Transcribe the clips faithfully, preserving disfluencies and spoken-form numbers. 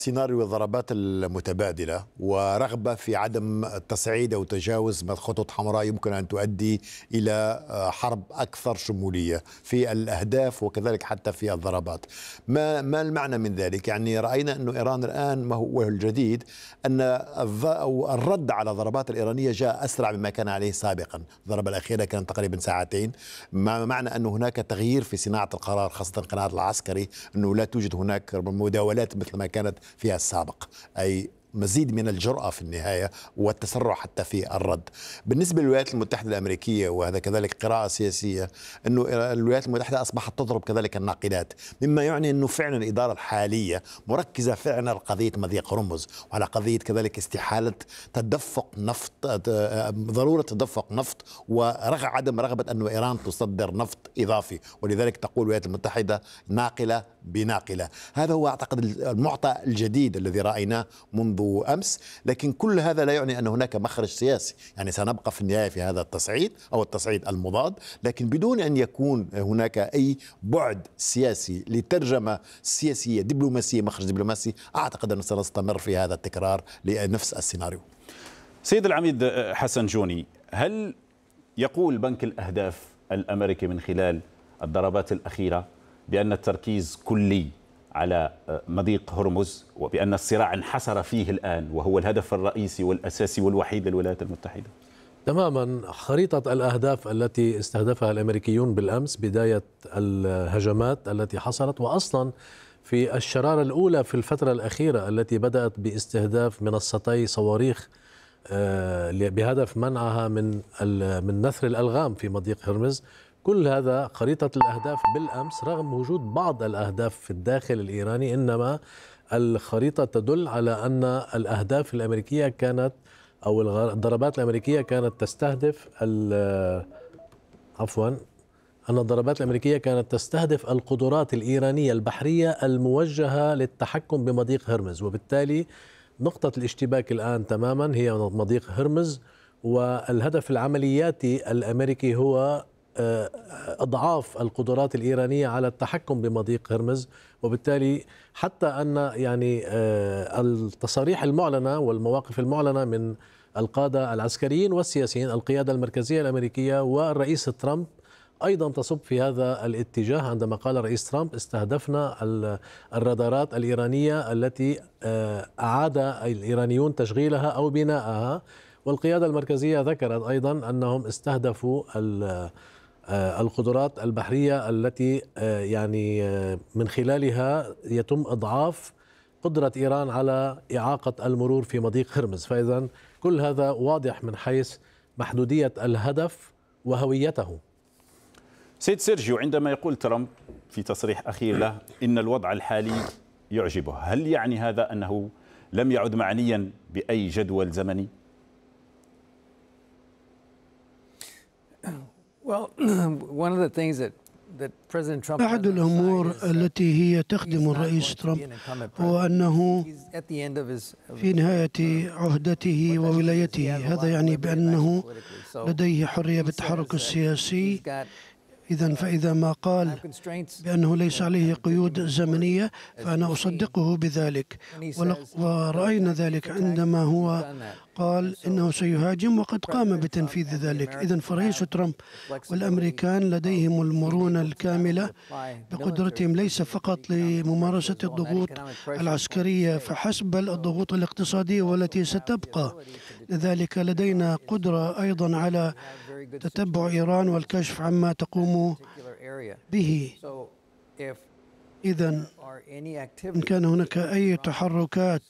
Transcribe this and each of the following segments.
سيناريو الضربات المتبادلة ورغبة في عدم تصعيد أو تجاوز خطوط حمراء يمكن أن تؤدي إلى حرب أكثر شمولية في الأهداف وكذلك حتى في الضربات. ما ما المعنى من ذلك؟ يعني رأينا أن إيران الآن ما هو الجديد أن الرد على الضربات الإيرانية جاء أسرع مما كان عليه سابقا. الضربة الأخيرة كانت تقريبا ساعتين، معنى أن هناك تغيير في صناعة القرار خاصة القرار العسكري، أنه لا توجد هناك مداولات مثل ما كانت فيها السابق، أي مزيد من الجرأة في النهاية والتسرع حتى في الرد. بالنسبة للولايات المتحدة الأمريكية، وهذا كذلك قراءة سياسية، أنه الولايات المتحدة أصبحت تضرب كذلك الناقلات، مما يعني أنه فعلا الإدارة الحالية مركزة فعلا على قضية مضيق هرمز وعلى قضية كذلك استحالة تدفق نفط، ضرورة تدفق نفط ورغم عدم رغبة أن إيران تصدر نفط إضافي، ولذلك تقول الولايات المتحدة ناقلة بناقلة. هذا هو أعتقد المعطى الجديد الذي رأيناه منذ أمس، لكن كل هذا لا يعني أن هناك مخرج سياسي، يعني سنبقى في النهاية في هذا التصعيد أو التصعيد المضاد، لكن بدون أن يكون هناك أي بعد سياسي لترجمة سياسية دبلوماسية، مخرج دبلوماسي. أعتقد أنه سنستمر في هذا التكرار لنفس السيناريو. سيد العميد حسن جوني، هل يقول بنك الأهداف الأمريكي من خلال الضربات الأخيرة بأن التركيز كلي على مضيق هرمز وبأن الصراع انحسر فيه الآن وهو الهدف الرئيسي والأساسي والوحيد للولايات المتحدة؟ تماما. خريطة الأهداف التي استهدفها الأمريكيون بالأمس بداية الهجمات التي حصلت، وأصلا في الشرارة الأولى في الفترة الأخيرة التي بدأت باستهداف منصتي صواريخ بهدف منعها من من نثر الألغام في مضيق هرمز. كل هذا خريطة الأهداف بالأمس، رغم وجود بعض الأهداف في الداخل الإيراني، إنما الخريطة تدل على أن الأهداف الأمريكية كانت أو الضربات الأمريكية كانت تستهدف عفوا أن الضربات الأمريكية كانت تستهدف القدرات الإيرانية البحرية الموجهة للتحكم بمضيق هرمز، وبالتالي نقطة الاشتباك الآن تماما هي مضيق هرمز، والهدف العملياتي الأمريكي هو أضعاف القدرات الإيرانية على التحكم بمضيق هرمز. وبالتالي حتى أن يعني التصاريح المعلنة والمواقف المعلنة من القادة العسكريين والسياسيين، القيادة المركزية الأمريكية والرئيس ترامب أيضا تصب في هذا الاتجاه، عندما قال الرئيس ترامب استهدفنا الرادارات الإيرانية التي أعاد الإيرانيون تشغيلها أو بناءها. والقيادة المركزية ذكرت أيضا أنهم استهدفوا القدرات البحرية التي يعني من خلالها يتم إضعاف قدرة إيران على إعاقة المرور في مضيق هرمز. فإذا كل هذا واضح من حيث محدودية الهدف وهويته. سيد سيرجيو، عندما يقول ترامب في تصريح أخير له إن الوضع الحالي يعجبه، هل يعني هذا أنه لم يعد معنيا بأي جدول زمني؟ أحد الأمور التي هي تخدم الرئيس ترامب هو أنه في نهاية عهدته وولايته، هذا يعني بأنه لديه حرية بالتحرك السياسي. إذن فإذا ما قال بأنه ليس عليه قيود زمنية فأنا أصدقه بذلك، ورأينا ذلك عندما هو قال إنه سيهاجم وقد قام بتنفيذ ذلك. إذن فرئيس ترامب والأمريكان لديهم المرونة الكاملة بقدرتهم ليس فقط لممارسة الضغوط العسكرية فحسب، بل الضغوط الاقتصادية والتي ستبقى. لذلك لدينا قدرة أيضا على تتبع إيران والكشف عما تقوم به. إذن إن كان هناك أي تحركات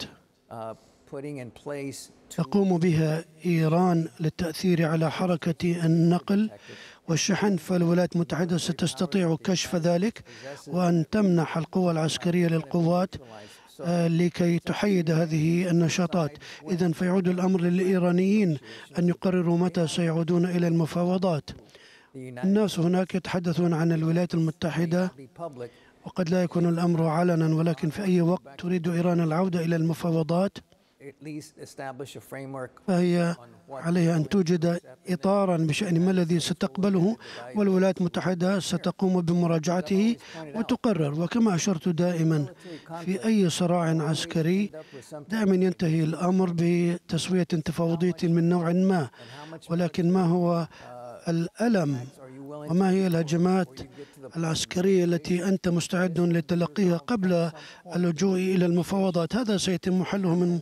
تقوم بها إيران للتأثير على حركة النقل والشحن، فالولايات المتحدة ستستطيع كشف ذلك وأن تمنح القوى العسكرية للقوات لكي تحيد هذه النشاطات. إذن فيعود الأمر للإيرانيين أن يقرروا متى سيعودون إلى المفاوضات. الناس هناك يتحدثون عن الولايات المتحدة وقد لا يكون الأمر علنا، ولكن في أي وقت تريد إيران العودة إلى المفاوضات فهي عليها أن توجد إطارا بشأن ما الذي ستقبله، والولايات المتحدة ستقوم بمراجعته وتقرر. وكما أشرت دائما في أي صراع عسكري دائما ينتهي الأمر بتسوية تفاوضية من نوع ما، ولكن ما هو الألم وما هي الهجمات العسكرية التي أنت مستعد لتلقيها قبل اللجوء إلى المفاوضات، هذا سيتم حله من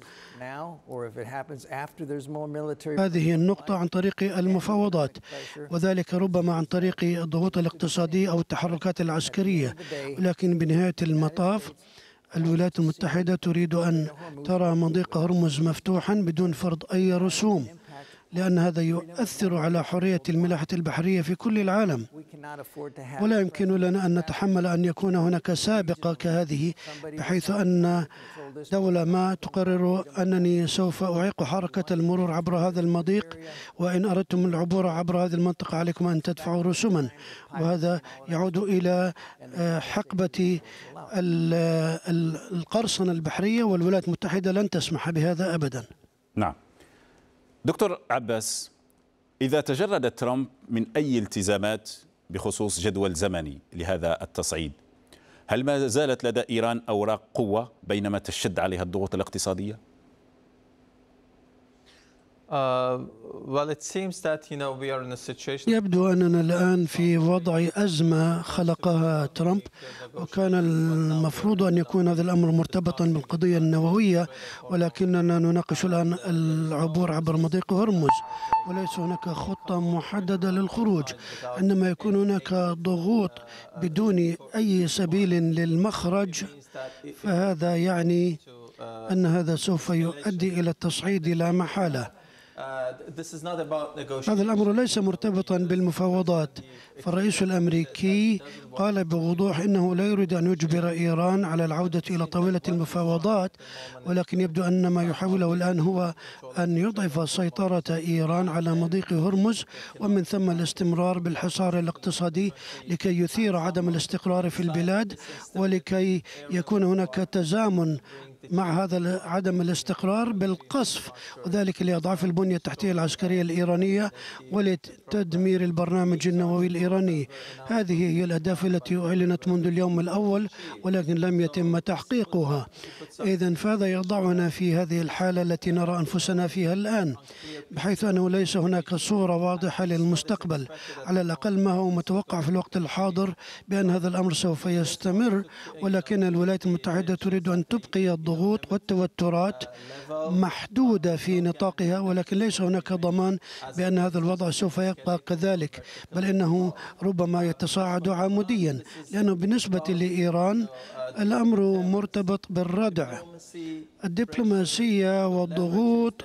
هذه النقطة عن طريق المفاوضات، وذلك ربما عن طريق الضغوط الاقتصادية أو التحركات العسكرية. ولكن بنهاية المطاف الولايات المتحدة تريد أن ترى مضيق هرمز مفتوحا بدون فرض أي رسوم، لأن هذا يؤثر على حرية الملاحة البحرية في كل العالم، ولا يمكن لنا أن نتحمل أن يكون هناك سابقة كهذه، بحيث أن دولة ما تقرر أنني سوف أعيق حركة المرور عبر هذا المضيق، وإن أردتم العبور عبر هذه المنطقة عليكم أن تدفعوا رسوما، وهذا يعود إلى حقبة القرصنة البحرية، والولايات المتحدة لن تسمح بهذا أبدا. نعم دكتور عباس، إذا تجرد ترامب من أي التزامات بخصوص جدول زمني لهذا التصعيد، هل ما زالت لدى إيران أوراق قوة بينما تشد عليها الضغوط الاقتصادية؟ يبدو أننا الآن في وضع أزمة خلقها ترامب، وكان المفروض أن يكون هذا الأمر مرتبطا بالقضية النووية، ولكننا نناقش الآن العبور عبر مضيق هرمز، وليس هناك خطة محددة للخروج. عندما يكون هناك ضغوط بدون أي سبيل للمخرج، فهذا يعني أن هذا سوف يؤدي إلى التصعيد لا محالة. هذا الأمر ليس مرتبطا بالمفاوضات، فالرئيس الأمريكي قال بوضوح إنه لا يريد أن يجبر إيران على العودة إلى طاولة المفاوضات، ولكن يبدو أن ما يحاوله الآن هو أن يضعف سيطرة إيران على مضيق هرمز، ومن ثم الاستمرار بالحصار الاقتصادي لكي يثير عدم الاستقرار في البلاد، ولكي يكون هناك تزامن مع هذا عدم الاستقرار بالقصف، وذلك لإضعاف البنية التحتية العسكرية الإيرانية ولتدمير البرنامج النووي الإيراني. هذه هي الأهداف التي أعلنت منذ اليوم الأول، ولكن لم يتم تحقيقها. إذن فهذا يضعنا في هذه الحالة التي نرى أنفسنا فيها الآن، بحيث أنه ليس هناك صورة واضحة للمستقبل. على الأقل ما هو متوقع في الوقت الحاضر بأن هذا الأمر سوف يستمر، ولكن الولايات المتحدة تريد أن تبقي الضغوط والتوترات محدودة في نطاقها، ولكن ليس هناك ضمان بأن هذا الوضع سوف يبقى كذلك، بل إنه ربما يتصاعد عموديا، لأنه بالنسبة لإيران الأمر مرتبط بالردع، الدبلوماسية والضغوط،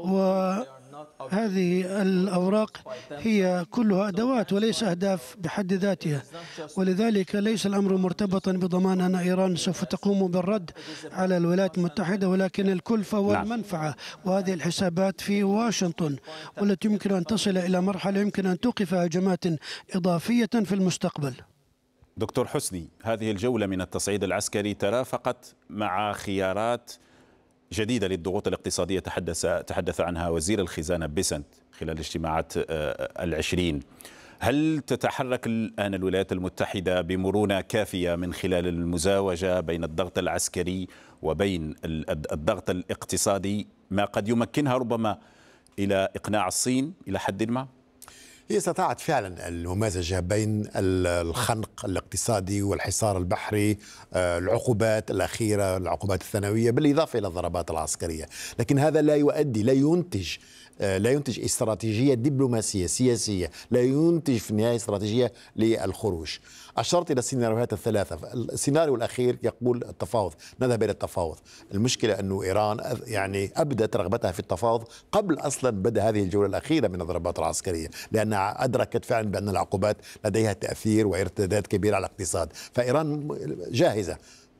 وهذه الأوراق هي كلها أدوات وليس أهداف بحد ذاتها، ولذلك ليس الأمر مرتبطا بضمان أن إيران سوف تقوم بالرد على الولايات المتحدة، ولكن الكلفة والمنفعة، وهذه الحسابات في واشنطن، والتي يمكن أن تصل إلى مرحلة يمكن أن توقف هجمات إضافية في المستقبل. دكتور حسني، هذه الجولة من التصعيد العسكري ترافقت مع خيارات جديدة للضغوط الاقتصادية تحدث تحدث عنها وزير الخزانة بيسنت خلال الاجتماعات العشرين. هل تتحرك الآن الولايات المتحدة بمرونة كافية من خلال المزاوجة بين الضغط العسكري وبين الضغط الاقتصادي، ما قد يمكنها ربما إلى إقناع الصين إلى حد ما؟ هي استطاعت فعلا الممازجة بين الخنق الاقتصادي والحصار البحري، العقوبات الأخيرة، العقوبات الثانوية، بالإضافة إلى الضربات العسكرية، لكن هذا لا يؤدي لا ينتج لا ينتج استراتيجية دبلوماسية سياسية، لا ينتج في النهاية استراتيجية للخروج. أشرت إلى السيناريوهات الثلاثة. السيناريو الأخير يقول التفاوض، نذهب إلى التفاوض. المشكلة أنه إيران يعني أبدت رغبتها في التفاوض قبل أصلا بدء هذه الجولة الأخيرة من الضربات العسكرية، لأنها أدركت فعلا بأن العقوبات لديها تأثير وارتداد كبير على الاقتصاد، فإيران جاهزة.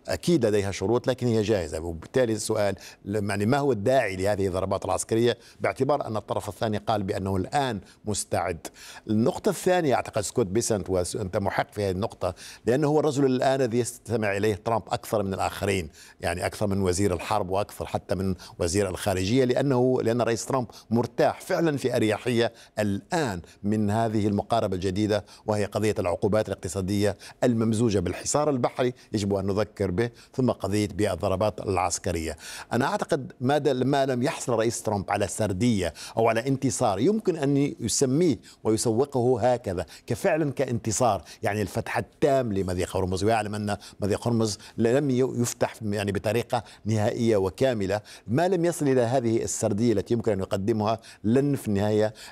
أكيد لديها شروط لكن هي جاهزة. وبالتالي السؤال يعني ما هو الداعي لهذه الضربات العسكرية باعتبار أن الطرف الثاني قال بأنه الآن مستعد. النقطة الثانية أعتقد سكوت بيسنت وأنت محق في هذه النقطة، لأنه هو الرجل الآن الذي يستمع إليه ترامب أكثر من الآخرين، يعني أكثر من وزير الحرب وأكثر حتى من وزير الخارجية، لأنه لأن رئيس ترامب مرتاح فعلا في أريحية الآن من هذه المقاربة الجديدة، وهي قضية العقوبات الاقتصادية الممزوجة بالحصار البحري يجب أن نذكر به، ثم قضية بالضربات العسكرية. أنا أعتقد ما لم يحصل رئيس ترامب على سردية أو على انتصار يمكن أن يسميه ويسوقه هكذا كفعلا كانتصار، يعني الفتح التام لمضيق هرمز، ويعلم أن مضيق هرمز لم يفتح يعني بطريقة نهائية وكاملة. ما لم يصل إلى هذه السردية التي يمكن أن يقدمها لن في النهاية